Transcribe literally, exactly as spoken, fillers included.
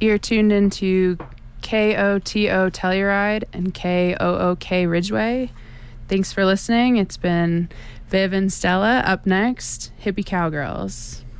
You're tuned into K O T O Telluride and K O O K Ridgeway. Thanks for listening. It's been Viv and Stella. Up next, Hippie Cowgirls.